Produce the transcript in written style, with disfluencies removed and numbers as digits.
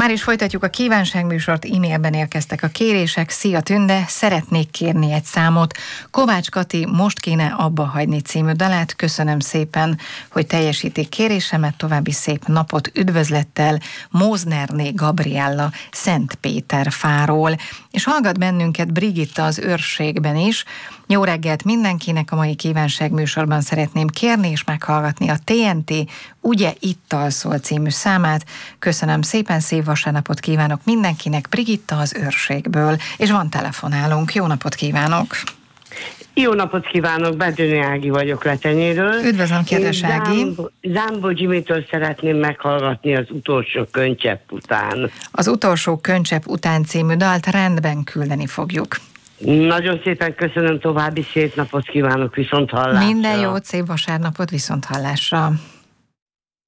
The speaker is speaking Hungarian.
Már is folytatjuk a kívánságműsort, e-mailben érkeztek a kérések. Szia Tünde, szeretnék kérni egy számot. Kovács Kati Most kéne abba hagyni című dalát. Köszönöm szépen, hogy teljesítik kérésemet. További szép napot, üdvözlettel Móznerné Gabriella Szentpéterfáról. És hallgat bennünket Brigitta az Őrségben is. Jó reggelt mindenkinek, a mai kívánságműsorban szeretném kérni és meghallgatni a TNT Ugye itt alszol című számát. Köszönöm szépen, szép vasárnapot kívánok mindenkinek, Brigitta az Őrségből, és van telefonálunk. Jó napot kívánok! Jó napot kívánok, Bedőni Ági vagyok Letenyéről. Üdvözlöm, kedves Ági! Zámbó Jimitől szeretném meghallgatni az Utolsó könycsepp után. Az Utolsó könycsepp után című dalt rendben küldeni fogjuk. Nagyon szépen köszönöm, további szép napot kívánok, viszont hallásra. Minden jót, szép vasárnapot, viszont hallásra.